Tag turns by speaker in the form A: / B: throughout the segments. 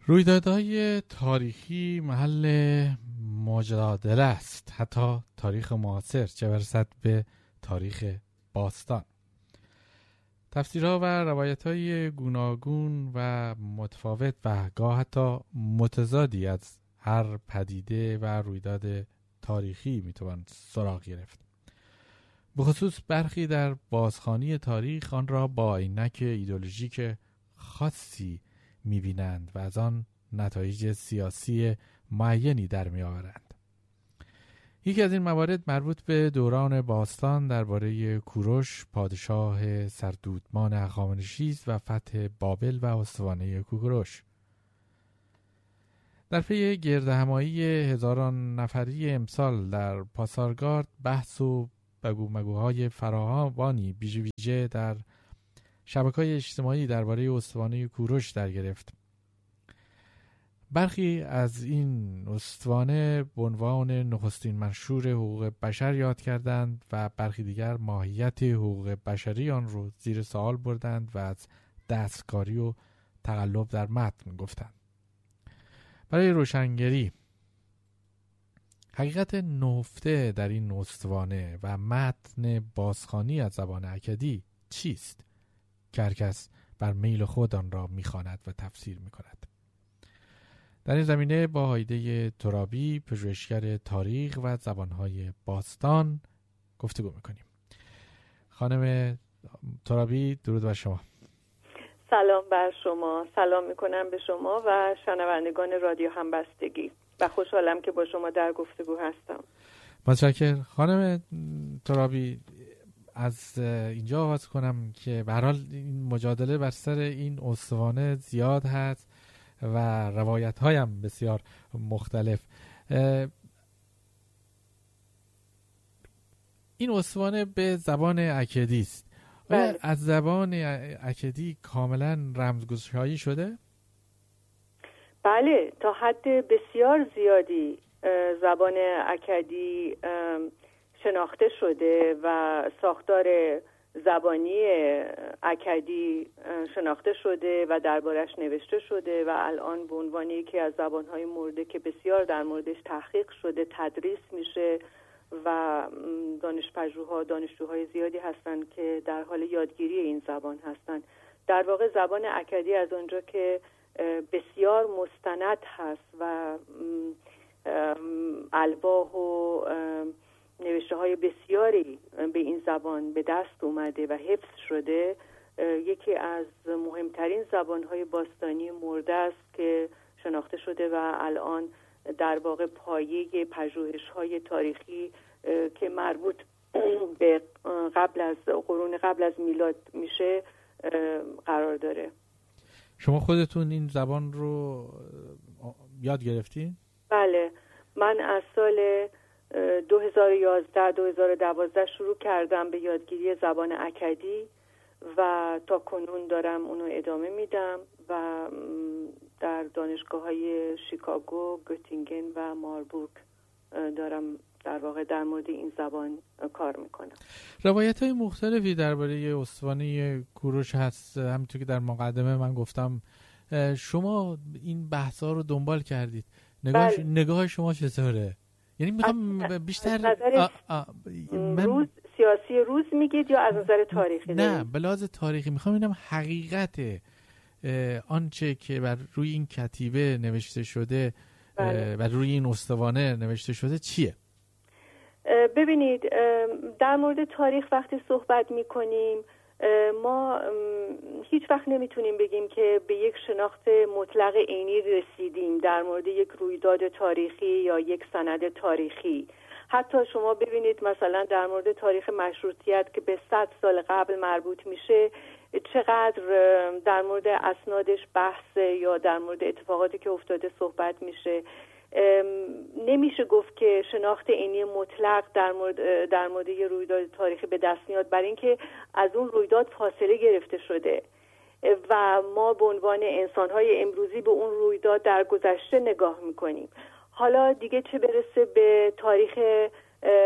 A: رویدادهای تاریخی محل مجادله است، حتی تاریخ معاصر، چه برسد به تاریخ باستان. تفسیرها و روایت‌های گوناگون و متفاوت و گاه حتی متضادی از هر پدیده و رویداد تاریخی میتوان سراغ گرفت. به خصوص برخی در بازخوانی تاریخ آن را با عینک ایدئولوژیک خاصی می‌بینند و از آن نتایج سیاسی معینی در می‌آورند. یکی از این موارد مربوط به دوران باستان درباره کوروش، پادشاه سردودمان هخامنشی است و فتح بابل و استوانه کوروش. در پی گردهمایی هزاران نفری امسال در پاسارگارد بحث و بگومگوهای فراوانی ویژه در شبکه‌های اجتماعی درباره استوانه کوروش در گرفت. برخی از این استوانه به عنوان نخستین منشور حقوق بشر یاد کردند و برخی دیگر ماهیت حقوق بشری آن را زیر سوال بردند و از دستکاری و تقلب در متن گفتند. برای روشنگری حقیقت نهفته در این استوانه و متن بازخوانی از زبان اکدی چیست که هر کس بر میل خود آن را می‌خواند و تفسیر می‌کند؟ در این زمینه با هایده ترابی، پژوهشگر تاریخ و زبان‌های باستان گفتگو می‌کنیم. خانم ترابی، درود بر شما.
B: سلام بر شما. سلام می‌کنم به شما و شنوندگان رادیو همبستگی و خوشحالم که با شما در گفتگو هستم.
A: متشکرم. خانم ترابی، از اینجا آغاز کنم که به هر حال این مجادله بر سر این استوانه زیاد هست و روایت‌های هم بسیار مختلف. این استوانه به زبان اکدی است. آیا از زبان اکدی کاملا رمزگشایی شده؟
B: بله، تا حد بسیار زیادی زبان اکدی شناخته شده و ساختار زبانی اکدی شناخته شده و دربارش نوشته شده و الان به عنوان یکی از زبانهای مورد که بسیار در موردش تحقیق شده تدریس میشه و دانشجوهای زیادی هستن که در حال یادگیری این زبان هستن. در واقع زبان اکدی از اونجا که بسیار مستند هست و الواح و نوشته های بسیاری به این زبان به دست اومده و حفظ شده، یکی از مهمترین زبانهای باستانی مرده است که شناخته شده و الان در واقع پایه پژوهش‌های تاریخی که مربوط به قرون قبل از میلاد میشه قرار داره.
A: شما خودتون این زبان رو یاد گرفتین؟
B: بله، من از سال 2011 شروع کردم به یادگیری زبان اکدی و تا کنون دارم اونو ادامه میدم و در دانشگاه‌های شیکاگو، گوتینگن و ماربورگ دارم در واقع در مورد این زبان کار میکنم.
A: روایت‌های مختلفی درباره استوانه کوروش هست. همونطور که در مقدمه من گفتم شما این بحث‌ها رو دنبال کردید. نگاه شما چطوره؟ یعنی میخوام بیشتر
B: روز سیاسی روز میگید یا از نظر تاریخی؟
A: نه، به لحاظ تاریخی میخوام ببینم حقیقت آنچه که بر روی این کتیبه نوشته شده و روی این استوانه نوشته شده چیه؟
B: ببینید، در مورد تاریخ وقتی صحبت میکنیم ما هیچ وقت نمیتونیم بگیم که به یک شناخت مطلق عینی رسیدیم در مورد یک رویداد تاریخی یا یک سند تاریخی. حتی شما ببینید مثلا در مورد تاریخ مشروطیت که به 100 سال قبل مربوط میشه، چقدر در مورد اسنادش بحث یا در مورد اتفاقاتی که افتاده صحبت میشه. نمیشه گفت که شناخت عینی مطلق در مورد یه رویداد تاریخی به دست میاد، برای اینکه از اون رویداد فاصله گرفته شده و ما به عنوان انسان‌های امروزی به اون رویداد در گذشته نگاه میکنیم. حالا دیگه چه برسه به تاریخ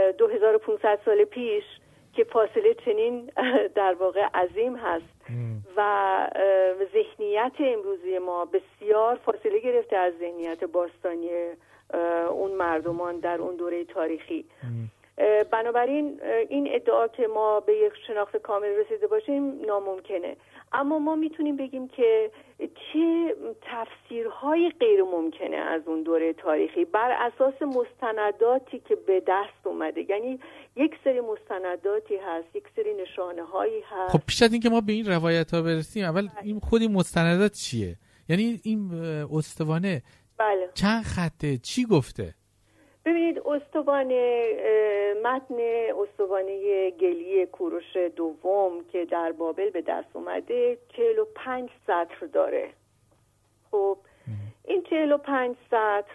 B: 2500 سال پیش که فاصله چنین در واقع عظیم هست و ذهنیت امروزی ما بسیار فاصله گرفته از ذهنیت باستانی اون مردمان در اون دوره تاریخی. بنابراین این ادعا که ما به یک شناخت کامل رسیده باشیم ناممکنه، اما ما میتونیم بگیم که چه تفسیرهای غیر ممکنه از اون دوره تاریخی بر اساس مستنداتی که به دست اومده. یعنی یک سری مستنداتی هست، یک سری نشانه هایی هست.
A: خب پیش از این که ما به این روایت ها برسیم، اول این خود این مستندات چیه؟ یعنی این استوانه
B: بله.
A: چند خطه، چی گفته؟
B: ببینید متن استوانه گلی کوروش دوم که در بابل به دست اومده 45 سطر داره. خب این 45 سطر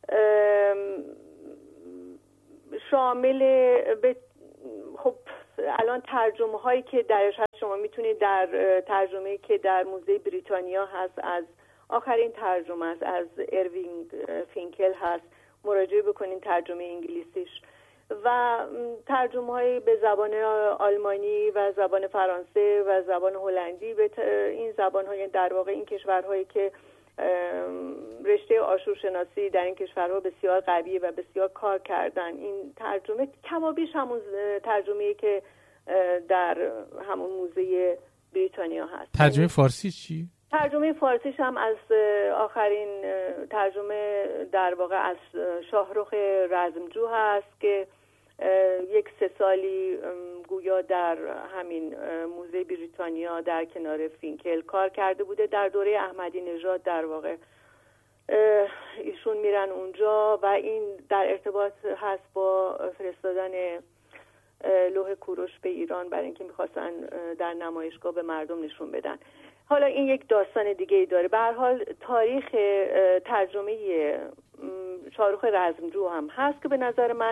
B: شامل خب الان ترجمه هایی که درش هست، شما میتونید در ترجمه که در موزه بریتانیا هست از آخرین ترجمه است، از اروینگ فینکل هست، مراجعه بکنین ترجمه انگلیسیش، و ترجمه های به زبان آلمانی و زبان فرانسه و زبان هلندی. به این زبان های در واقع این کشورهایی که رشته آشورشناسی در این کشورها بسیار قویه و بسیار کار کردن، این ترجمه کمابیش همون ترجمه‌ای که در همون موزه بریتانیا هست.
A: ترجمه فارسی چی؟
B: ترجمه فارسیش هم از آخرین ترجمه در واقع از شاهرخ رزمجو هست که 1-3 سالی گویا در همین موزه بریتانیا در کنار فینکل کار کرده بوده. در دوره احمدی نژاد در واقع ایشون میرن اونجا و این در ارتباط هست با فرستادن لوح کوروش به ایران برای اینکه میخواستن در نمایشگاه به مردم نشون بدن. حالا این یک داستان دیگه ای داره. به هر حال تاریخ ترجمه شاهرخ رزمجو هم هست که به نظر من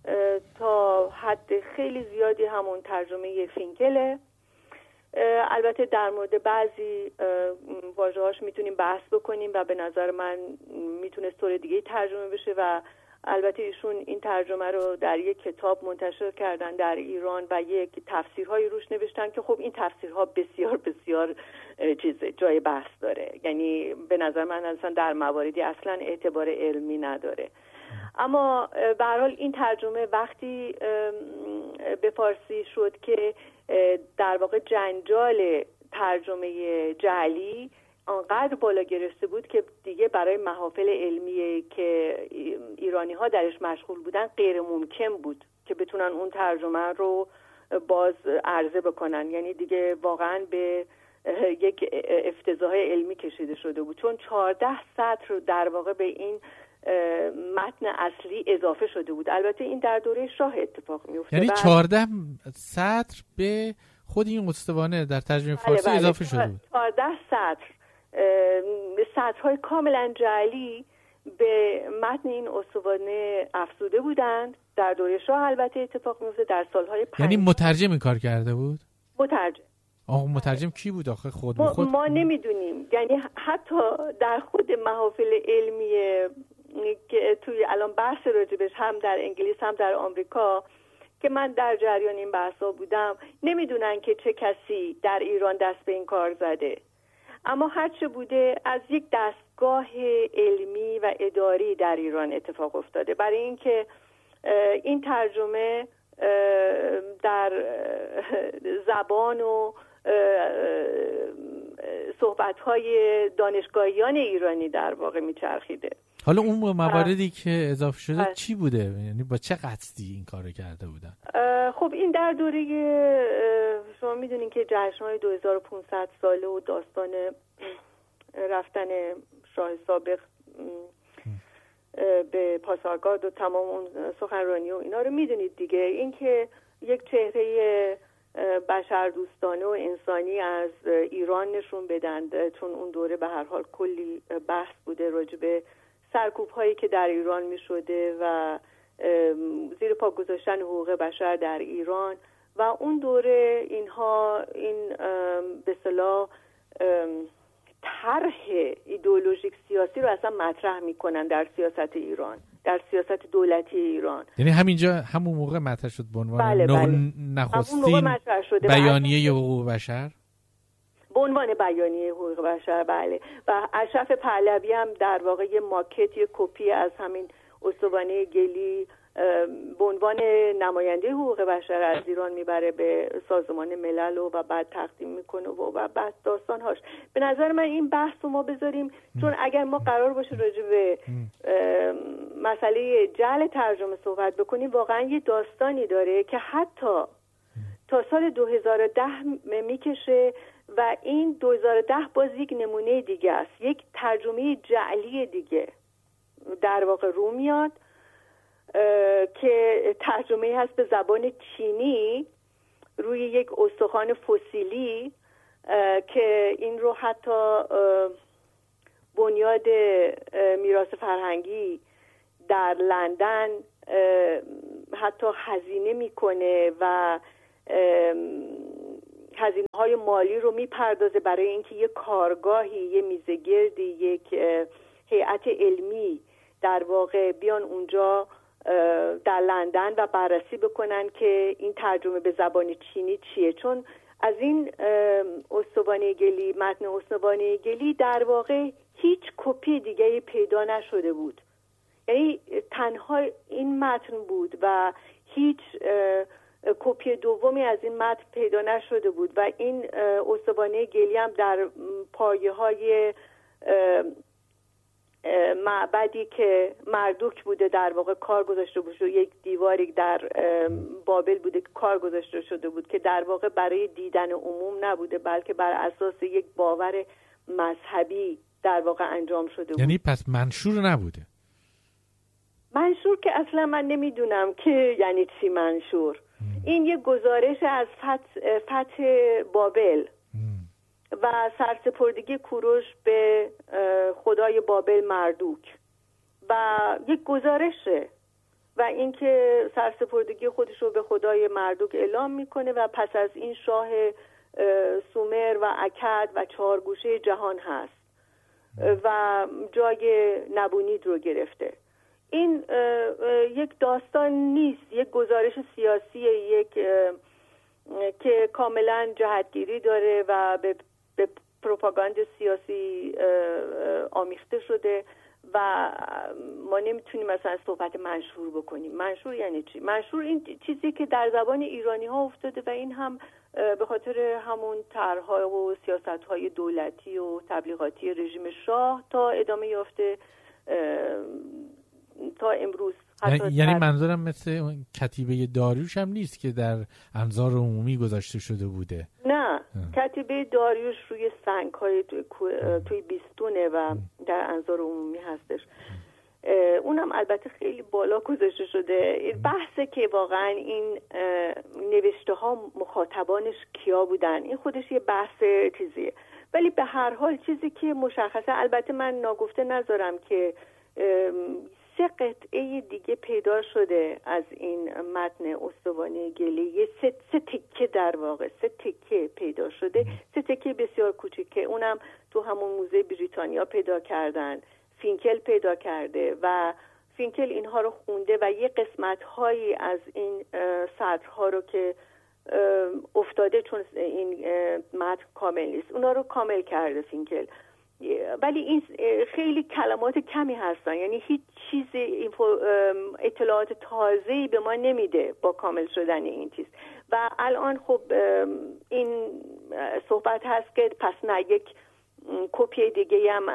B: تا حد خیلی زیادی همون ترجمه فینکله. البته در مورد بعضی واژه‌هاش میتونیم بحث بکنیم و به نظر من میتونه طور دیگه ترجمه بشه و البته ایشون این ترجمه رو در یک کتاب منتشر کردن در ایران و یک تفسیرهایی روش نوشتن که خب این تفسیرها بسیار بسیار جای بحث داره. یعنی به نظر من اصلا در مواردی اصلا اعتبار علمی نداره. اما به هر حال این ترجمه وقتی به فارسی شد که در واقع جنجال ترجمه جعلی آنقدر بالا گرفته بود که دیگه برای محافل علمی که ایرانی ها درش مشغول بودن غیر ممکن بود که بتونن اون ترجمه رو باز عرضه بکنن. یعنی دیگه واقعا به یک افتضاح علمی کشیده شده بود، چون 14 سطر در واقع به این متن اصلی اضافه شده بود. البته این در دوره شاه اتفاق میفته.
A: یعنی 14 سطر به خود این استوانه در ترجمه فارسی اضافه شده بود.
B: 14 سطر سطرهای کاملا جعلی به متن این استوانه افزوده بودند. در دوره شاه البته اتفاق میفته در سالهای 5.
A: یعنی مترجم این کار کرده بود؟
B: مترجم.
A: مترجم کی بود آخه؟ خود به خود
B: ما نمیدونیم. یعنی حتی در خود محافل علمی که توی الان بحث راجبش هم در انگلیس هم در آمریکا که من در جریان این بحثا بودم، نمیدونن که چه کسی در ایران دست به این کار زده. اما هرچه بوده از یک دستگاه علمی و اداری در ایران اتفاق افتاده برای اینکه این ترجمه در زبان و صحبت‌های دانشگاهیان ایرانی در واقع میچرخیده.
A: حالا اون مواردی که اضافه شده چی بوده؟ یعنی با چه قصدی این کارو کرده بودن؟
B: خب این در دوره شما میدونین که جشن‌های 2500 ساله و داستان رفتن شاه سابق به پاسارگاد و تمام اون سخنرانی و اینا رو میدونید دیگه. این که یک چهره بشردوستانه و انسانی از ایران نشون بدن، چون اون دوره به هر حال کلی بحث بوده راجع به سرکوب هایی که در ایران می شده و زیر پا گذاشتن حقوق بشر در ایران و اون دوره اینها این به اصطلاح طرح ایدئولوژیک سیاسی رو اصلا مطرح میکنن در سیاست ایران، در سیاست دولتی ایران.
A: یعنی همینجا همون موقع مطرح شد به عنوان
B: بله.
A: نخستین بیانیه حقوق بشر.
B: عنوان بیانیه حقوق بشر، بله. و اشرف پهلوی هم در واقع یه ماکت، یه کپی از همین استوانه گلی به عنوان نماینده حقوق بشر از ایران میبره به سازمان ملل و بعد تقدیم میکنه و بعد داستانهاش. به نظر من این بحث رو ما بذاریم، چون اگر ما قرار باشه راجع به مسئله جعل ترجمه صحبت بکنیم، واقعا یه داستانی داره که حتی تا سال 2010 میکشه و این 2010 باز یک نمونه دیگه است، یک ترجمه جعلی دیگه در واقع رو میاد که ترجمه هست به زبان چینی روی یک استخوان فسیلی که این رو حتی بنیاد میراث فرهنگی در لندن حتی هزینه میکنه و هزینه های مالی رو میپردازه برای اینکه یک کارگاهی، یک میزگردی، یک هیئت علمی در واقع بیان اونجا در لندن و بررسی بکنن که این ترجمه به زبان چینی چیه. چون از این استوانه گلی، متن استوانه گلی در واقع هیچ کپی دیگه پیدا نشده بود، یعنی تنها این متن بود و هیچ کپی دومی از این متن پیدا نشده بود و این استوانه گلی هم در پایه های معبدی که مردوک بوده در واقع کار گذاشته بود، یک دیواری در بابل بوده که کار گذاشته شده بود که در واقع برای دیدن عموم نبوده، بلکه بر اساس یک باور مذهبی در واقع انجام شده بود.
A: یعنی پس منشور نبوده؟
B: منشور که اصلا من نمیدونم که یعنی چی منشور. این یک گزارش از فتح بابل و سرسپردگی کوروش به خدای بابل مردوک و یک گزارشه و اینکه سرسپردگی خودش رو به خدای مردوک اعلام میکنه و پس از این شاه سومر و اکد و چهارگوشه جهان هست و جای نبونید رو گرفته. این یک داستان نیست، یک گزارش سیاسیه، یک که کاملا جهتگیری داره و به پروپاگاند سیاسی آمیخته شده و ما نمیتونیم مثلا صحبت منشور بکنیم. منشور یعنی چی؟ منشور این چیزی که در زبان ایرانی ها افتاده و این هم به خاطر همون طرح‌ها و سیاست‌های دولتی و تبلیغاتی رژیم شاه تا ادامه یافته تا امروز.
A: یعنی منظورم مثل کتیبه داریوش هم نیست که در انظار عمومی گذاشته شده بوده؟
B: نه، کتیبه داریوش روی سنگ‌های توی بیستونه و در انظار عمومی هستش. اونم البته خیلی بالا گذاشته شده. بحثه که واقعا این نوشته ها مخاطبانش کیا بودن، این خودش یه بحث چیزیه، ولی به هر حال چیزی که مشخصه، البته من ناگفته نذارم که 3 قطعه دیگه پیدا شده از این متن استوانه گلی، یه سه تکه در واقع 3 تکه پیدا شده، 3 تکه بسیار کوچیکه، اونم تو همون موزه بریتانیا پیدا کردن، فینکل پیدا کرده و فینکل اینها رو خونده و یه قسمت هایی از این سطرها رو که افتاده چون این متن کامل نیست، اونا رو کامل کرده فینکل. ولی این خیلی کلمات کمی هستن، یعنی هیچ چیز اطلاعات تازه‌ای به ما نمیده با کامل شدن این چیز. و الان خب این صحبت هست که پس نه یک کپی دیگه هم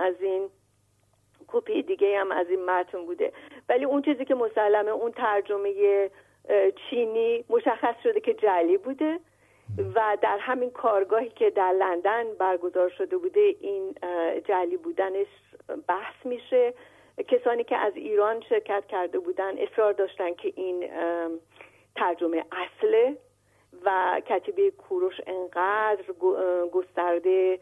B: از این متن بوده، ولی اون چیزی که مسلمه اون ترجمه چینی مشخص شده که جعلی بوده و در همین کارگاهی که در لندن برگزار شده بوده این جعلی بودنش بحث میشه. کسانی که از ایران شرکت کرده بودن اصرار داشتن که این ترجمه اصله و کتیبه کوروش انقدر گسترده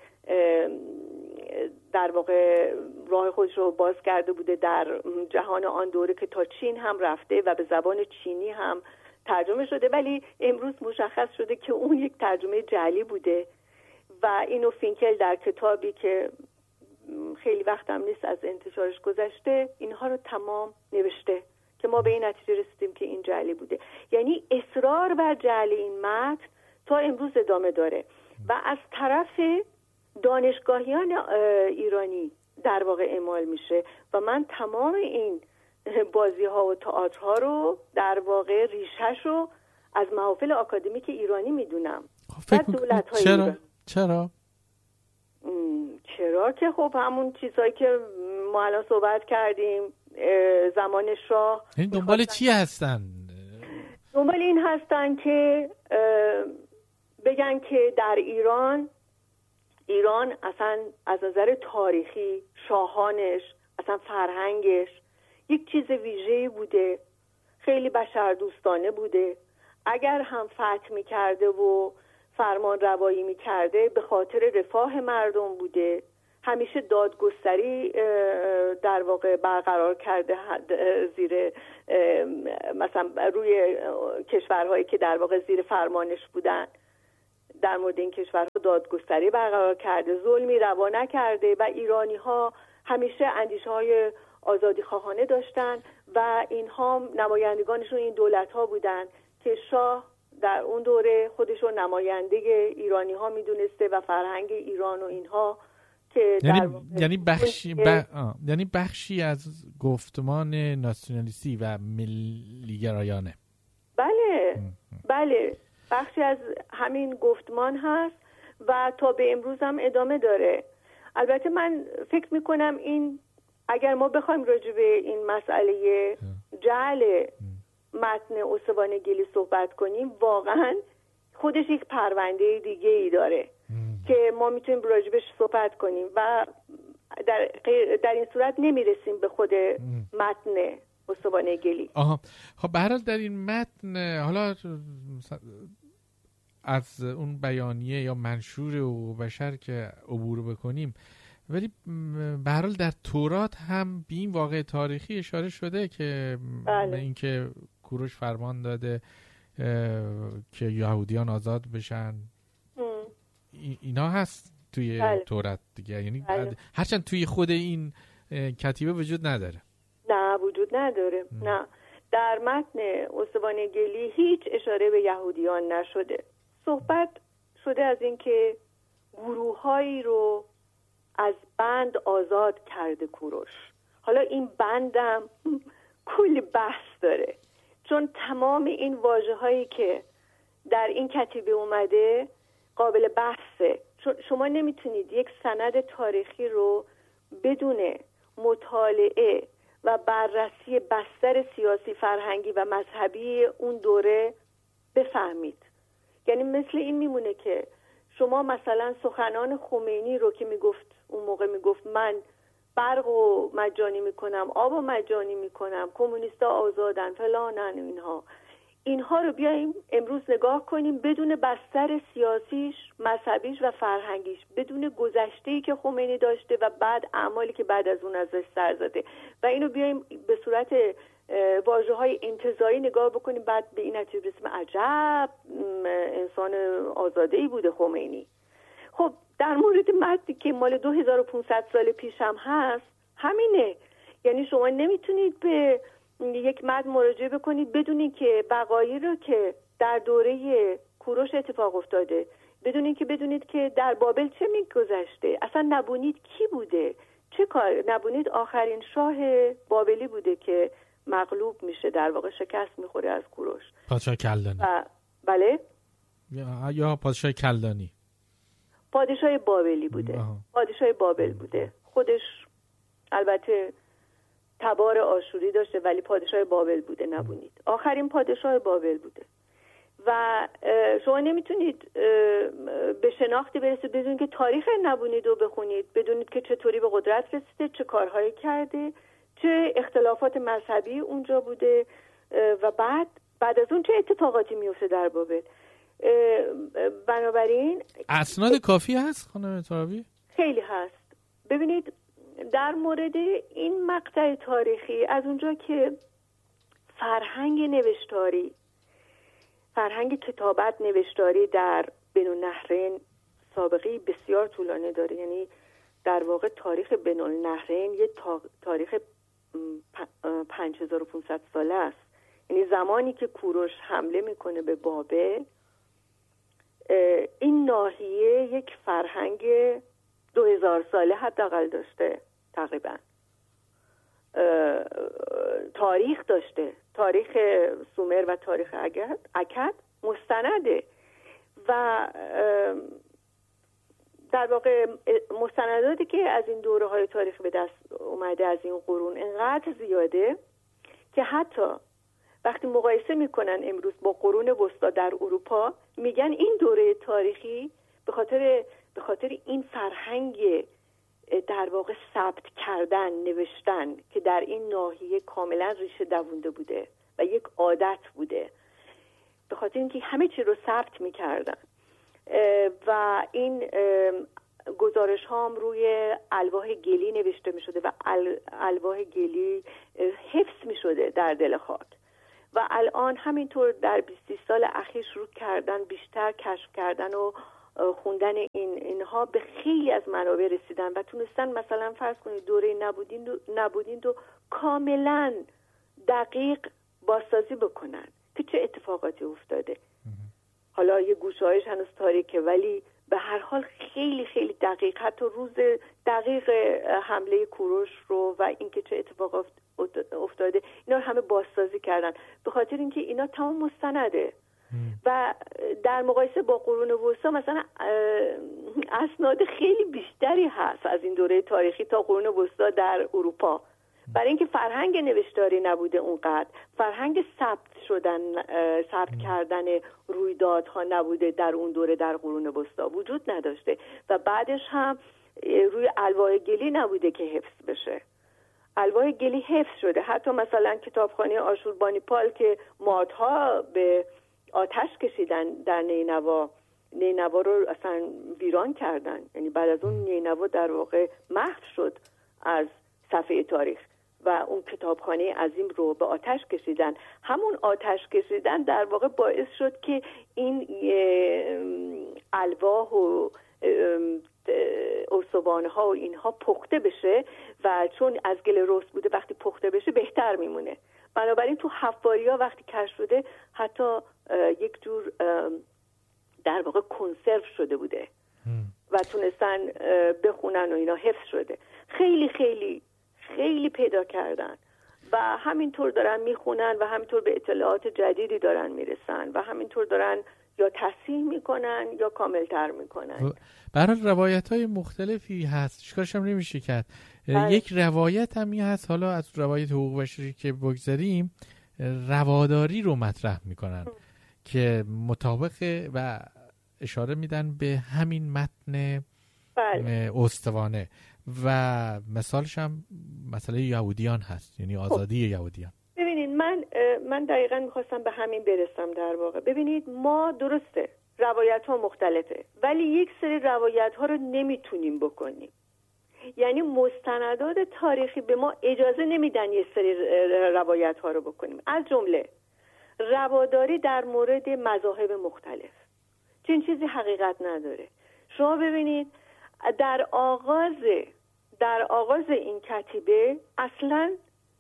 B: در واقع راه خودش رو باز کرده بوده در جهان آن دوره که تا چین هم رفته و به زبان چینی هم ترجمه شده، ولی امروز مشخص شده که اون یک ترجمه جعلی بوده و اینو فینکل در کتابی که خیلی وقت هم نیست از انتشارش گذشته اینها رو تمام نوشته که ما به این نتیجه رسیدیم که این جعلی بوده. یعنی اصرار بر جعل این متن تا امروز ادامه داره و از طرف دانشگاهیان ایرانی در واقع اعمال میشه و من تمام این بازی ها و تئاترها رو در واقع ریشه‌ش رو از محافل آکادمیک ایرانی میدونم.
A: چرا؟
B: چرا که خب همون چیزهایی که ما الان صحبت کردیم، زمان شاه.
A: این دنبال چی هستن؟
B: دنبال این هستن که بگن که در ایران اصلا از نظر تاریخی شاهانش، اصلا فرهنگش یک چیز ویژه‌ای بوده، خیلی بشردوستانه بوده. اگر هم فتح می‌کرده و فرمان روایی می‌کرده به خاطر رفاه مردم بوده، همیشه دادگستری در واقع برقرار کرده زیر مثلا روی کشورهایی که در واقع زیر فرمانش بودن. در مورد این کشورها دادگستری برقرار کرده، ظلمی روا نکرده و ایرانی‌ها همیشه اندیشه‌های آزادی خواهانه داشتن و اینها نمایندگانشون این دولت‌ها بودن که شاه در اون دوره خودش رو نماینده ایرانی‌ها میدونسته و فرهنگ ایران و اینها که
A: یعنی بخشی از گفتمان ناسیونالیستی و ملیگرایانه.
B: بله بخشی از همین گفتمان هست و تا به امروز هم ادامه داره. البته من فکر میکنم این اگر ما بخوایم راجع به این مسئله جعل متن استوان گلی صحبت کنیم، واقعا خودش یک پرونده دیگه ای داره که ما میتونیم راجبش صحبت کنیم و در این صورت نمیرسیم به خود متن استوان گلی.
A: خب به هر حال در این متن حالا از اون بیانیه یا منشور و بشر که عبور بکنیم، ولی به هر حال در تورات هم به این واقع تاریخی اشاره شده که به اینکه کوروش فرمان داده که یهودیان آزاد بشن. اینا هست توی تورات دیگه، یعنی هرچند توی خود این کتیبه وجود نداره.
B: نه وجود نداره. نه، در متن استوان گلی هیچ اشاره به یهودیان نشده. صحبت شده از اینکه گروه‌هایی رو از بند آزاد کرده کوروش. حالا این بندم کلی بحث داره، چون تمام این واژه‌هایی که در این کتیبه اومده قابل بحثه. شما نمیتونید یک سند تاریخی رو بدون مطالعه و بررسی بستر سیاسی، فرهنگی و مذهبی اون دوره بفهمید. یعنی مثل این میمونه که شما مثلا سخنان خمینی رو که اون موقع میگفت من برق و مجانی میکنم، آب و مجانی میکنم، کمونیستا آزادن فلانن، اینها رو بیایم امروز نگاه کنیم بدون بستر سیاسیش، مذهبیش و فرهنگیش، بدون گذشته‌ای که خمینی داشته و بعد اعمالی که بعد از اون ازش سر زده و اینو بیایم به صورت واژه‌های انتزاعی نگاه بکنیم، بعد به این نتیجه برسیم عجب انسان آزاده‌ای بوده خمینی. خب در مورد متنی که مال 2500 سال پیش هم هست همینه. یعنی شما نمیتونید به یک متن مراجعه بکنید بدونید که وقایعی رو که در دوره کوروش اتفاق افتاده، بدونید که در بابل چه میگذشته، اصلا نبونید کی بوده، چه کار. نبونید آخرین شاه بابلی بوده که مغلوب میشه، در واقع شکست میخوره از کوروش.
A: پادشاه کلدانی.
B: بله؟
A: یا پادشاه کلدانی.
B: پادشاه بابلی بوده. پادشاه بابل بوده. خودش البته تبار آشوری داشته ولی پادشاه بابل بوده. نبونید آخرین پادشاه بابل بوده و شما نمیتونید به شناختی برسید بدون که تاریخ نبونید رو بخونید، بدونید که چطوری به قدرت رسیده، چه کارهایی کرده، چه اختلافات مذهبی اونجا بوده و بعد از اون چه اتفاقاتی میفته در بابل. بنابراین
A: اسناد کافی هست خانم ترابی؟
B: خیلی هست. ببینید در مورد این مقطع تاریخی از اونجا که فرهنگ نوشتاری، فرهنگ کتابت نوشتاری در بین‌النهرین سابقه بسیار طولانی داره، یعنی در واقع تاریخ بین‌النهرین یه تاریخ 5500 ساله است. یعنی زمانی که کوروش حمله میکنه به بابل، این ناحیه یک فرهنگ 2000 ساله حداقل داشته، تقریبا تاریخ داشته. تاریخ سومر و تاریخ اکد مستنده و در واقع مستنداتی که از این دوره‌های تاریخی به دست اومده از این قرون انقدر زیاده که حتی وقتی مقایسه میکنن امروز با قرون وسطا در اروپا، میگن این دوره تاریخی به خاطر این فرهنگ در واقع ثبت کردن، نوشتن که در این ناحیه کاملا ریشه دوونده بوده و یک عادت بوده، به خاطر اینکه همه چی رو ثبت میکردن و این گزارش ها هم روی الواح گلی نوشته می شده و الواح گلی حفظ می شده در دل خاک و الان همینطور در 20 سال اخیر شروع کردن بیشتر کشف کردن و خوندن اینها به خیلی از منابع رسیدن و تونستن مثلا فرض کنید دوره نبودین رو کاملا دقیق بازسازی بکنن که چه اتفاقاتی افتاده. حالا یه گوشه‌هایش هنوز تاریکه ولی به هر حال خیلی خیلی دقیق، حتی روز دقیق حمله کوروش رو و اینکه چه اتفاق افتاده اینا رو همه بازسازی کردن به خاطر اینکه اینا تمام مستنده و در مقایسه با قرون وسطا مثلا اسناد خیلی بیشتری هست از این دوره تاریخی تا قرون وسطا در اروپا، برای اینکه فرهنگ نوشتاری نبوده اونقدر، فرهنگ ثبت کردن رویدادها نبوده در اون دوره در قرون وسطا وجود نداشته و بعدش هم روی الواح گلی نبوده که حفظ بشه. الواح گلی حفظ شده، حتی مثلا کتابخانه آشوربانیپال که مادها به آتش کشیدن در نینوا رو اصلا ویران کردن، یعنی بعد از اون نینوا در واقع محو شد از صفحه تاریخ و اون کتابخانه عظیم رو به آتش کشیدن. همون آتش کشیدن در واقع باعث شد که این الواح و استوانه ها و اینها پخته بشه و چون از گل رس بوده وقتی پخته بشه بهتر میمونه. بنابراین تو حفاریا وقتی کشف شده حتی یک جور در واقع کنسرو شده بوده و تونستن بخونن و اینا حفظ شده. خیلی خیلی خیلی پیدا کردن و همینطور دارن میخونن و همینطور به اطلاعات جدیدی دارن میرسن و همینطور دارن یا تصحیح میکنن یا کاملتر میکنن.
A: برای روایت‌های مختلفی هست، چیکارش هم نمیشه کرد. یک روایت همی هست، حالا از روایت حقوق بشری که بگذاریم، رواداری رو مطرح میکنن که مطابق و اشاره میدن به همین متن استوانه و مثالش هم مسئله یهودیان هست، یعنی آزادی یهودیان.
B: ببینید من دقیقاً میخواستم به همین برسم در واقع. ببینید ما درسته روایت ها مختلفه ولی یک سری روایت ها رو نمیتونیم بکنیم، یعنی مستندات تاریخی به ما اجازه نمیدن یه سری روایت ها رو بکنیم، از جمله رواداری در مورد مذاهب مختلف. چنین چیزی حقیقت نداره. شما ببینید در آغاز این کتیبه اصلا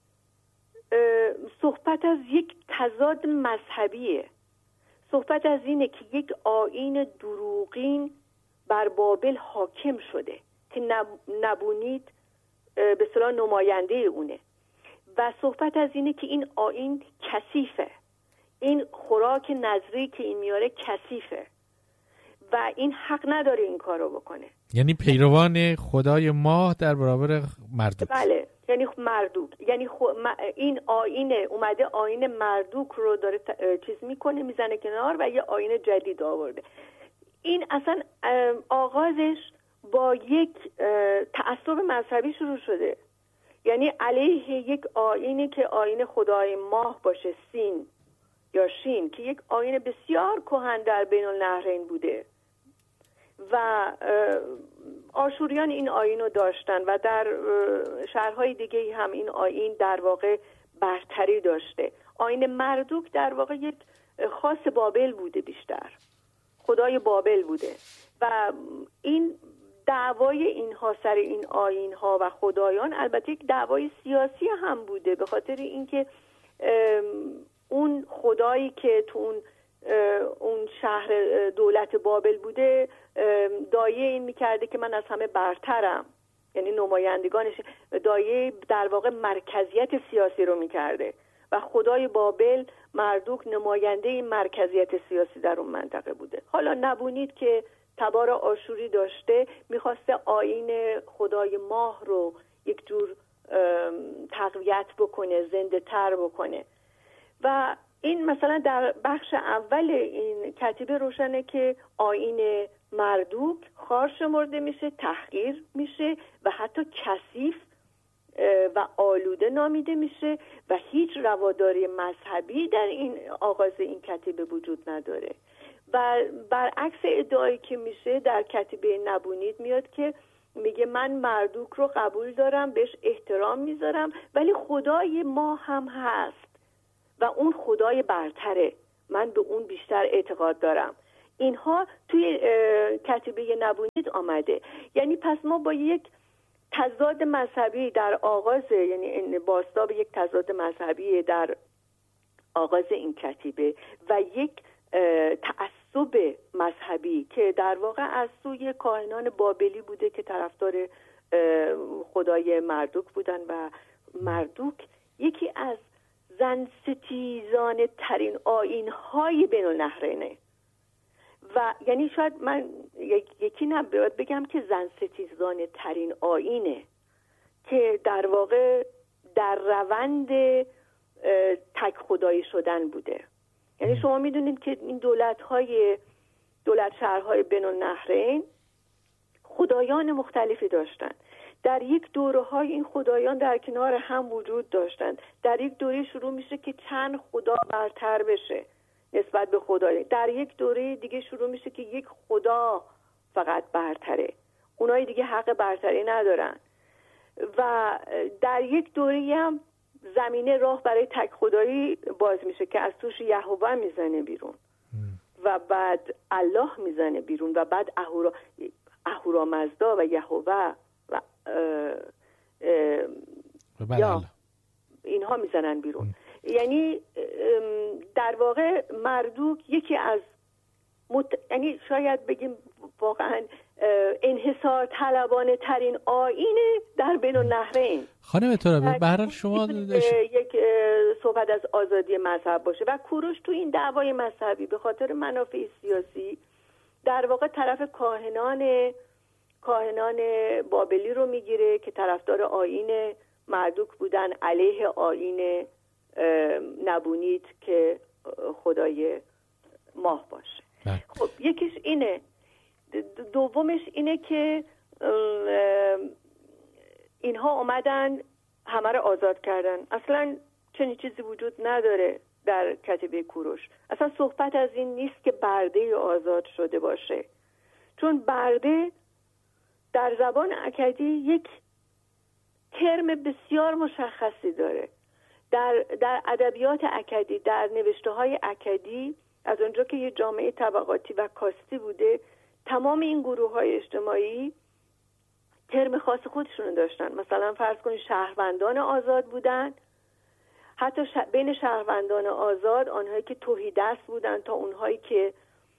B: صحبت از یک تضاد مذهبیه، صحبت از اینه که یک آیین دروغین بر بابل حاکم شده که نبونید به اصطلاح نماینده اونه و صحبت از اینه که این آیین کثیفه، این خوراک نظری که این میاره کثیفه و این حق نداره این کارو بکنه.
A: یعنی پیروان خدای ماه در برابر مردوک.
B: بله، یعنی مردوک، یعنی این آیین اومده آیین مردوک رو داره چیز میکنه، میزنه کنار و یه آیین جدید آورده. این اصلا آغازش با یک تعصب مذهبی شروع شده، یعنی علیه یک آیینی که آیین خدای ماه باشه، سین یا شین، که یک آیین بسیار کهن در بین النهرین بوده و آشوریان این آیین رو داشتن و در شهرهای دیگه هم این آیین در واقع برتری داشته. آیین مردوک در واقع یک خاص بابل بوده، بیشتر خدای بابل بوده و این دعوای اینها سر این آیین ها و خدایان البته یک دعوای سیاسی هم بوده، به خاطر اینکه اون خدایی که تو اون شهر دولت بابل بوده دایه این میکرده که من از همه برترم، یعنی نمایندگانش دایه در واقع مرکزیت سیاسی رو میکرده و خدای بابل مردوک نماینده این مرکزیت سیاسی در اون منطقه بوده. حالا نبونید که تبار آشوری داشته، میخواسته آیین خدای ماه رو یک جور تقویت بکنه، زنده تر بکنه و این مثلا در بخش اول این کتیبه روشنه که آیین مردوک خوار شمرده میشه، تحقیر میشه و حتی کثیف و آلوده نامیده میشه و هیچ رواداری مذهبی در این آغاز این کتیبه وجود نداره. و برعکس ادعایی که میشه در کتیبه نبونید میاد که میگه من مردوک رو قبول دارم، بهش احترام میذارم، ولی خدای ما هم هست و اون خدای برتره، من به اون بیشتر اعتقاد دارم. اینها توی کتیبه نبونید آمده. یعنی پس ما با یک تضاد مذهبی در آغاز، یعنی باسطاب یک تضاد مذهبی در آغاز این کتیبه و یک تعصب مذهبی که در واقع از سوی کاهنان بابلی بوده که طرفدار خدای مردوک بودن و مردوک یکی از زن ستیزانه ترین آیین‌های بین النهرینه و یعنی شاید من یکی نباید بگم که زن ستیزانه ترین آیینه که در واقع در روند تک خدایی شدن بوده. یعنی شما میدونید که این دولت شهرهای بین النهرین خدایان مختلفی داشتن. در یک دوره‌های این خدایان در کنار هم وجود داشتند. در یک دوره شروع میشه که چند خدا برتر بشه نسبت به خدای. در یک دوره دیگه شروع میشه که یک خدا فقط برتره، اونایی دیگه حق برتری ندارن. و در یک دوره هم زمینه راه برای تک خدایی باز میشه که از توش یهوه میزنه بیرون و بعد الله میزنه بیرون و بعد اهورامزدا و یهوه و یا اینها میزنن بیرون. یعنی در واقع مردوک یکی از یعنی شاید بگیم واقعا انحصار طلبانه ترین آیین در بین النهرین.
A: خانم ترابی به هر حال شما
B: یک صحبت از آزادی مذهب باشه و کوروش تو این دعوای مذهبی به خاطر منافع سیاسی در واقع طرف کاهنان بابلی رو میگیره که طرفدار آیین مردوک بودن علیه آیین نبونید که خدای ماه باشه. خب یکیش اینه. دومش اینه که اینها اومدن همه رو آزاد کردن. اصلا چنین چیزی وجود نداره در کتیبه کوروش. اصلا صحبت از این نیست که برده آزاد شده باشه، چون برده در زبان اکدی یک ترم بسیار مشخصی داره. در ادبیات اکدی، در نوشته های اکدی، از اونجا که یه جامعه طبقاتی و کاستی بوده، تمام این گروه های اجتماعی ترم خاص خودشون داشتن. مثلا فرض کنید شهروندان آزاد بودن، حتی بین شهروندان آزاد آنهایی که توحیدست بودن تا اونهایی که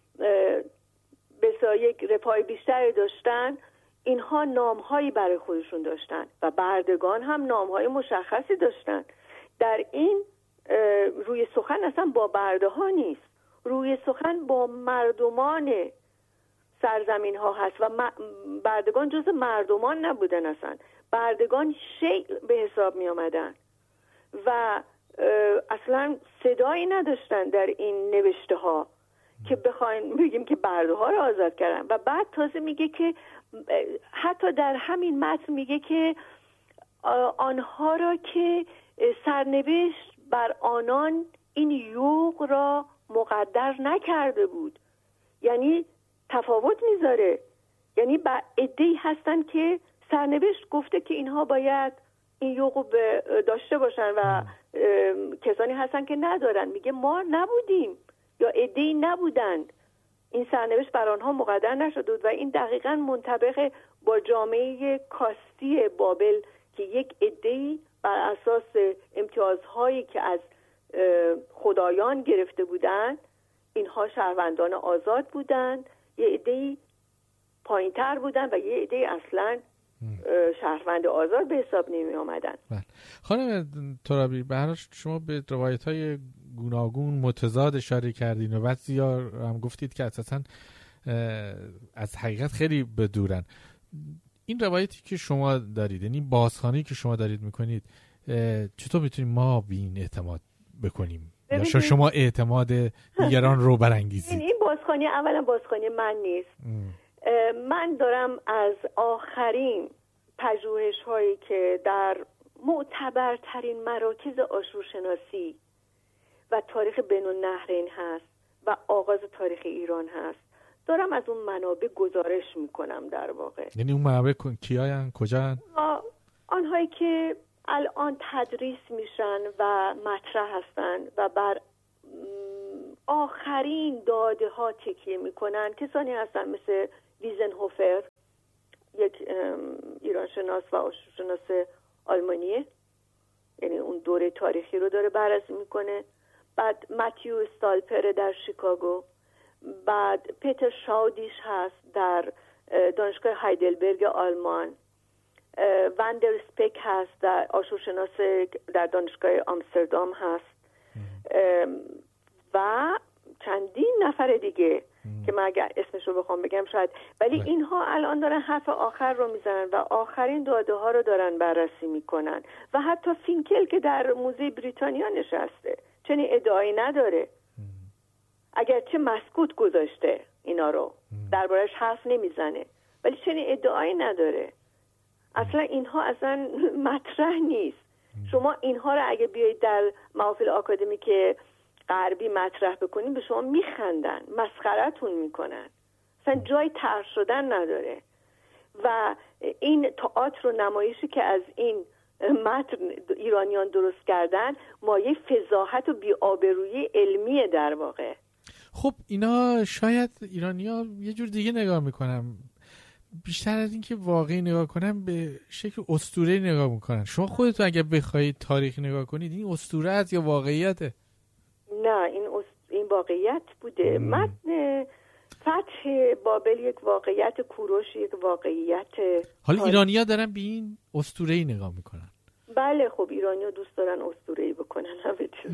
B: بسیار یک رفاه بیشتری داشتن، اینها نامهایی برای خودشون داشتن و بردگان هم نامهای مشخصی داشتن. در این روی سخن اصلا با برده ها نیست، روی سخن با مردمان سرزمین ها هست و بردگان جز مردمان نبودن، اصلا بردگان شیء به حساب می آمدن و اصلا صدایی نداشتن در این نوشته ها که بخواین بگیم که برده ها رو آزاد کردن. و بعد تازه میگه که حتی در همین متن میگه که آنها را که سرنوشت بر آنان این یوغ را مقدر نکرده بود. یعنی تفاوت میذاره، یعنی عده‌ای هستن که سرنوشت گفته که اینها باید این یوغ داشته باشن و کسانی هستن که ندارن. میگه ما نبودیم یا عده‌ای نبودند، این سرنوشت بر آنها مقدر نشده بود. و این دقیقاً منطبق با جامعه کاستی بابل که یک عده‌ای بر اساس امتیازهایی که از خدایان گرفته بودند، اینها شهروندان آزاد بودند، یه عده‌ای پایین‌تر بودن و یه عده اصلاً شهروند آزاد به حساب نمی آمدن.
A: خانم ترابی، به هر حال شما به روایت‌های گوناگون متضاد اشاره کردین و بعضیا هم گفتید که اساساً از حقیقت خیلی بدورن. این روایتی که شما دارید، یعنی بازخوانی که شما دارید میکنید، چطور میتونیم ما به این اعتماد بکنیم یا شما اعتماد دیگران رو برانگیزید؟
B: این بازخوانی اولا بازخوانی من نیست. من دارم از آخرین پژوهش هایی که در معتبرترین مراکز آشورشناسی و تاریخ بین النهرین هست و آغاز تاریخ ایران هست، دارم از اون منابع گزارش میکنم. در واقع
A: یعنی اون منابع کیاین؟ کجا؟
B: آنهایی که الان تدریس میشن و مطرح هستن و بر آخرین داده ها تکیه میکنن. کسانی هستن مثل ویزنهوفر، یک ایرانشناس و آشورشناس آلمانیه، یعنی اون دوره تاریخی رو داره بررسی میکنه. بعد متیو استالپر در شیکاگو، بعد پیتر شاودیش هست در دانشگاه هایدلبرگ آلمان، وندر سپک هست در آشورشناس در دانشگاه آمستردام هست و چندین نفر دیگه که من اگر اسمش رو بخوام بگم شاید، ولی اینها الان دارن حرف آخر رو میزنن و آخرین داده ها رو دارن بررسی میکنن و حتی فینکل که در موزه بریتانیا نشسته چنین ادعایی نداره، اگرچه مسکوت گذاشته اینا رو، دربارش حرف نمیزنه، ولی چنین ادعایی نداره. اصلا اینها اصلا مطرح نیست. شما اینها رو اگه بیایید در محافل آکادمیک غربی مطرح بکنین به شما میخندن، مسخرتون میکنن، اصلا جای طرح شدن نداره. و این تئاتر و نمایشی که از این متن ایرانیان درست کردن مایه فضاحت و بی‌آبرویی علمیه در واقع.
A: خب اینا شاید ایرانی‌ها یه جور دیگه نگاه میکنن، بیشتر از این که واقعی نگاه کنن به شکل اسطوره‌ای نگاه میکنن. شما خودتون اگه بخواید تاریخ نگاه کنید این اسطوره است یا واقعیته؟
B: نه، این واقعیت بوده. متن فتح بابل یک واقعیت، کوروش یک واقعیت.
A: حالا ایرانی‌ها دارن به این اسطوره‌ای نگاه میکنن.
B: بله خب ایرانی‌ها دوست دارن اسطوره‌ای بکنن همه چیز.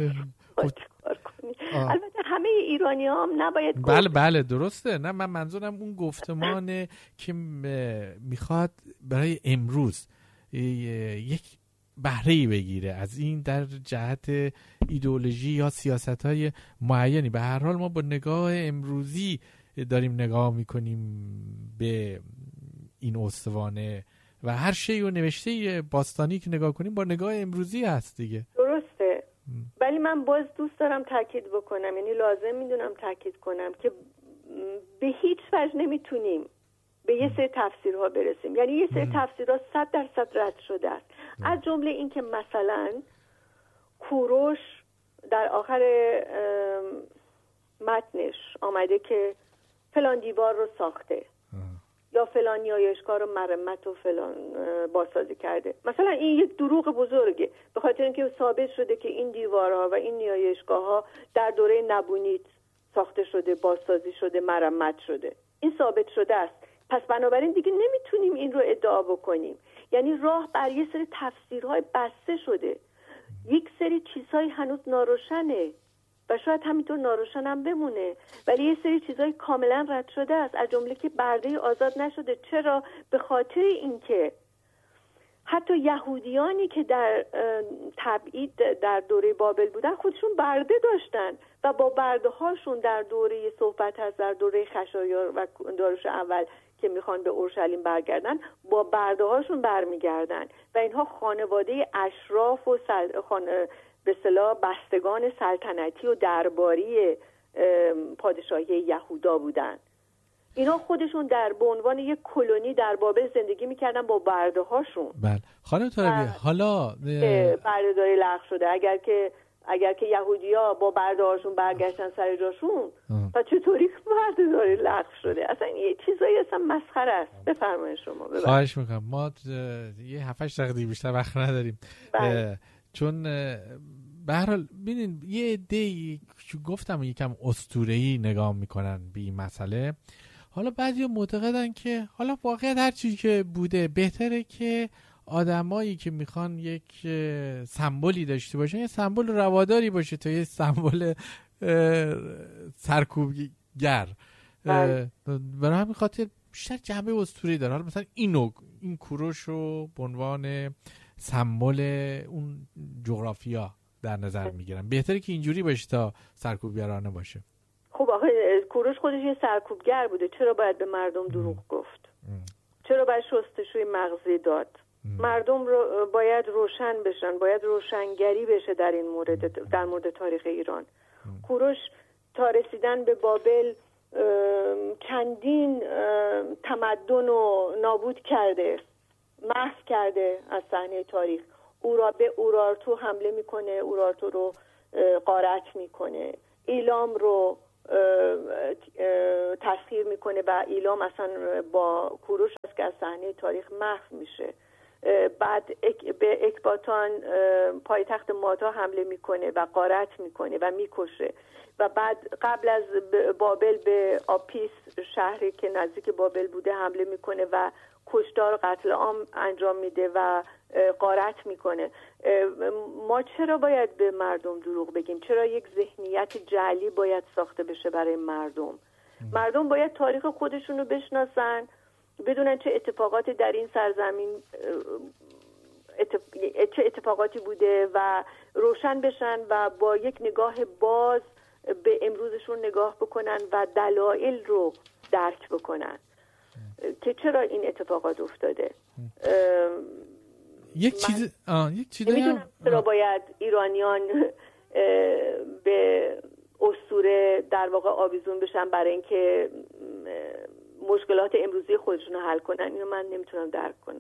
B: البته همه ایرانی‌ها هم نباید
A: بله درسته. نه، من منظورم اون گفتمانه که میخواد برای امروز یک بهره‌ای بگیره از این در جهت ایدئولوژی یا سیاست‌های معینی. به هر حال ما با نگاه امروزی داریم نگاه میکنیم به این استوانه و هر شی و نوشته باستانی که نگاه کنیم با نگاه امروزی هست دیگه.
B: درسته. ولی من باز دوست دارم تاکید بکنم، یعنی لازم میدونم تاکید کنم که به هیچ وجه نمیتونیم به یه سری تفسیرها برسیم. یعنی یه سری تفسیرها 100% رد شده است. از جمله این که مثلا کوروش در آخر متنش آمده که فلان دیوار رو ساخته یا فلان نیایشگاه رو مرمت و فلان بازسازی کرده. مثلا این یک دروغ بزرگه، به خاطر اینکه ثابت شده که این دیوارها و این نیایشگاه‌ها در دوره نبونید ساخته شده، بازسازی شده، مرمت شده. این ثابت شده است. پس بنابراین دیگه نمیتونیم این رو ادعا بکنیم. یعنی راه بر یه سری تفسیرهای بسته شده. یک سری چیزهای هنوز ناروشنه و شاید همینطور ناروشن هم بمونه، ولی یه سری چیزهای کاملا رد شده است، از جمله که برده آزاد نشده. چرا؟ به خاطر اینکه حتی یهودیانی که در تبعید در دوره بابل بودن خودشون برده داشتن و با برده هاشون در دوره صحبت هست در دوره خشایار و داریوش اول که میخوان به اورشلیم برگردن با برده هاشون برمیگردن و اینها خانواده اشراف و به اصطلاح بستگان سلطنتی و درباری پادشاهی یهودا بودن. اینا خودشون به عنوان یک کلونی در بابل زندگی میکردن با برده هاشون.
A: بله خانم ترابی، حالا
B: بردهداری لغو شده. اگر که یهودی‌ها با برده هاشون برگشتن سر جاشون تا چطوری بردهداری لغو شده؟ اصلا یه چیزایی اصلا مسخره است. بفرمایید شما.
A: خواهش میکنم، ما یه 7-8 دقیقه بیشتر وقت نداریم. چون به هر حال ببینید یه عده‌ای که گفتم یکم اسطوره‌ای نگاه میکنن به این مسئله. حالا بعضی معتقدن که حالا واقعیت هر چیزی که بوده بهتره که آدمایی که میخوان یک سمبولی داشته باشن یه سمبول رواداری باشه تا یه سمبول سرکوبگر. برای همین خاطر بیشتر جنبه اسطوری داره. حالا مثلا این کوروش رو به عنوان سمبل اون جغرافیا در نظر میگیرن. بهتره که اینجوری باشه تا سرکوبگرانه باشه.
B: خب آخه کوروش خودش یه سرکوبگر بوده، چرا باید به مردم دروغ گفت؟ چرا باید شستشوی مغزی داد؟ مردم رو باید روشن بشن، باید روشنگری بشه در این مورد، در مورد تاریخ ایران. کوروش تا رسیدن به بابل چندین تمدن رو نابود کرده، محو کرده از صحنه تاریخ. به اورارتو حمله میکنه، اورارتو رو غارت میکنه، ایلام رو تسخیر میکنه و ایلام اصلا با کوروش است که از صحنه تاریخ محو میشه. بعد به اکباتان پایتخت ماتا حمله میکنه و غارت میکنه و میکشه و بعد قبل از بابل به آپیس، شهری که نزدیک بابل بوده، حمله میکنه و کشتار و قتل عام انجام میده و غارت میکنه. ما چرا باید به مردم دروغ بگیم؟ چرا یک ذهنیت جعلی باید ساخته بشه برای مردم؟ مردم باید تاریخ خودشون رو بشناسن، بدونن چه اتفاقاتی در این سرزمین چه اتفاقاتی بوده و روشن بشن و با یک نگاه باز به امروزشون نگاه بکنن و دلایل رو درک بکنن که چرا این اتفاقات افتاده.
A: یک چیز
B: نمیدونم چرا باید ایرانیان به اسطوره در واقع آویزون بشن برای اینکه مشکلات امروزی خودشون رو حل کنن. اینو من نمیتونم درک کنم.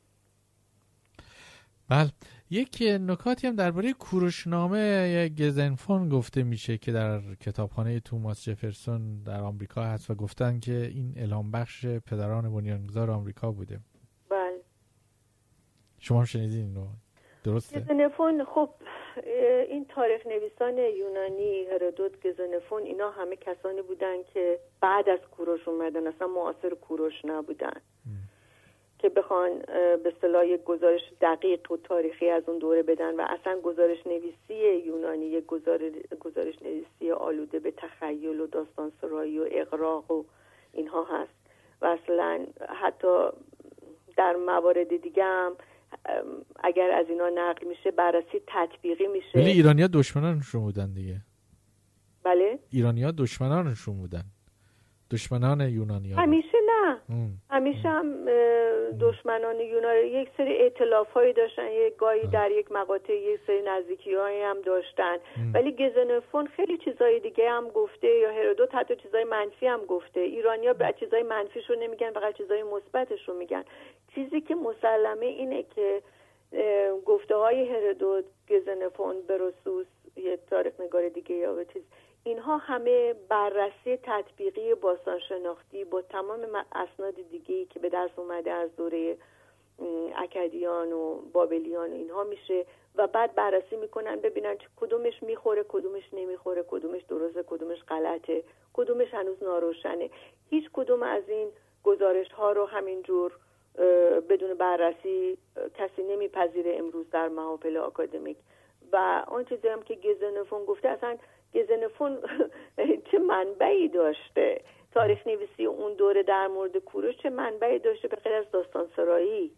A: بله، یک نکاتی هم درباره کوروشنامه گزنفون گفته میشه که در کتابخانه توماس جفرسون در آمریکا هست و گفتن که این الهام بخش پدران بنیانگذار آمریکا بوده.
B: بله.
A: شما هم شنیدین اینو؟ درسته؟
B: گزنفون، خب این تاریخ نویسان یونانی، هرودوت، گزنفون، اینا همه کسانی بودن که بعد از کوروش اومدن، اصلا معاصر کوروش نبودن که بخوان به اصطلاح یک گزارش دقیق و تاریخی از اون دوره بدن و اصلا گزارش نویسی یونانی یک گزارش نویسی آلوده به تخیل و داستان سرایی و اغراق و اینها هست و اصلا حتی در موارد دیگه هم اگر از اینا نقل میشه بررسی تطبیقی میشه.
A: ولی ایرانی‌ها دشمنانشون بودن دیگه.
B: بله؟
A: ایرانی‌ها دشمنانشون بودن، دشمنان یونانی‌ها.
B: همیشه نه. همیشه هم دشمنان یونان یک سری ائتلاف‌هایی داشتن، یک گاهی در یک مقاطع یک سری نزدیکی‌هایی هم داشتن. ولی گزنفون خیلی چیزای دیگه هم گفته، یا هرودوت حتی چیزای منفی هم گفته. ایرانی‌ها به چیزای منفیشو نمیگن، فقط چیزای مثبتشو میگن. چیزی که مسلمه اینه که گفته‌های هرودوت، گزنفون، بروسوس، یه تاریخ‌نگار دیگه یا به چیز، اینها همه بررسی تطبیقی باستانشناختی با تمام اسناد دیگه‌ای که به دست اومده از دوره اکدیان و بابلیان و اینها میشه و بعد بررسی میکنن ببینن کدومش میخوره، کدومش نمیخوره، کدومش درسته، کدومش غلطه، کدومش هنوز ناروشنه. هیچ کدوم از این گزارش ها رو همینجور بدون بررسی کسی نمیپذیره امروز در محافل آکادمیک. و آن چیزی هم که گزنفون گفته، اصلا گزنفون چه منبعی داشته؟ تاریخ نویسی اون دوره در مورد کوروش چه منبعی داشته به غیر از داستان سرایی؟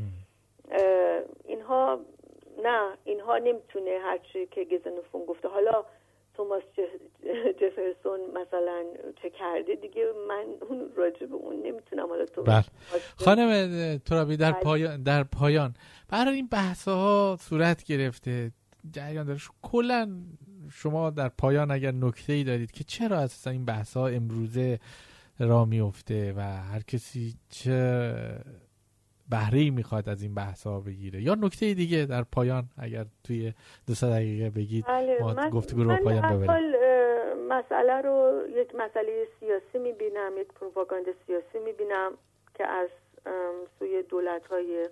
B: اینها نمیتونه هرچی که گزنفون گفته. حالا توماس جفرسون مثلا چه کرده دیگه، من اون راجع به اون نمیتونم. حالا تو
A: خانم ترابی در پایان برای این بحث‌ها صورت گرفته، جریان داره، کلا شما در پایان اگر نکته‌ای دارید که چرا اساسا این بحث‌ها امروزه را میفته و هر کسی چه بهره‌ای میخواد از این بحث‌ها بگیره، یا نکته دیگه در پایان اگر توی 2 دقیقه بگید ما گفتگو رو پایان ببریم.
B: مسئله رو یک مسئله سیاسی میبینم، یک پروپاگاند سیاسی میبینم که از سوی دولت‌های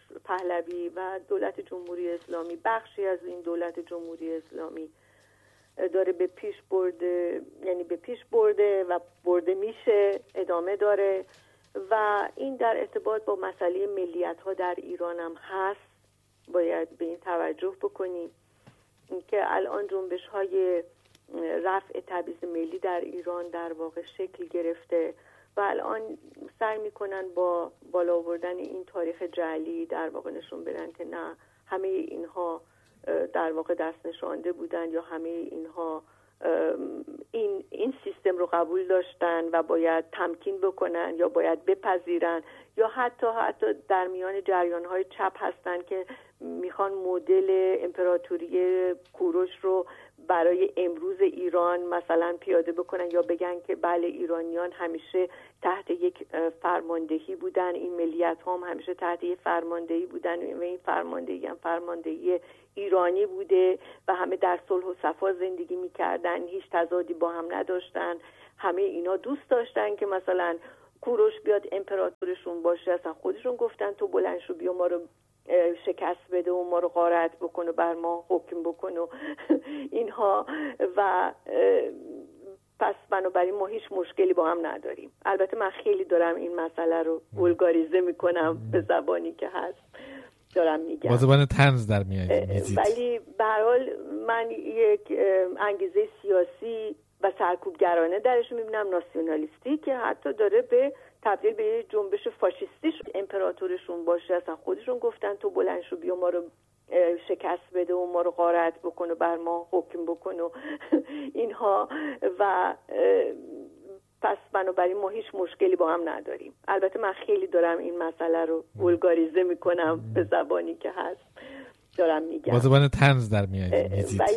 B: پهلوی و دولت جمهوری اسلامی، بخشی از این دولت جمهوری اسلامی داره به پیش برده و برده میشه، ادامه داره و این در ارتباط با مسئله ملیت ها در ایران هم هست. باید به این توجه بکنیم که الان جنبش های رفع تبعیض ملی در ایران در واقع شکل گرفته و الان سعی میکنن با بالا آوردن این تاریخ جعلی در واقع نشون بدن که نه، همه اینها در واقع دست نشانده بودن یا همه اینها این سیستم رو قبول داشتن و باید تمکین بکنن یا باید بپذیرن، یا حتی در میان جریان‌های چپ هستن که میخوان مدل امپراتوری کوروش رو برای امروز ایران مثلا پیاده بکنن یا بگن که بله ایرانیان همیشه تحت یک فرماندهی بودن، این ملیت هم همیشه تحت یک فرماندهی بودن و این فرماندهی هم فرماندهی ایرانی بوده و همه در صلح و صفا زندگی میکردن، هیچ تضادی با هم نداشتن، همه اینا دوست داشتن که مثلا کوروش بیاد امپراتورشون باشه. اصلا خودشون گفتن تو بلند شو بیا ما رو شکست بده و ما رو غارت بکن و بر ما حکم بکن و اینها، و پس بنابراین ما هیچ مشکلی با هم نداریم. البته من خیلی دارم این مسئله رو ولگاریزه میکنم به زبانی که هست دارم میگم،
A: با زبان طنز در میازید،
B: ولی به هر حال من یک انگیزه سیاسی و سرکوبگرانه درش میبینم، ناسیونالیستی، که حتی داره به تبدیل به یه جنبش فاشیستی امپراتورشون باشه. اصلا خودشون گفتن تو بلند شو بیا ما رو شکست بده و ما رو غارت بکن و بر ما حکم بکن و اینها، و پس بنابراین ما هیچ مشکلی با هم نداریم. البته من خیلی دارم این مسئله رو ولگاریزه میکنم به زبانی که هست دارم میگم،
A: با زبان طنز در میازید.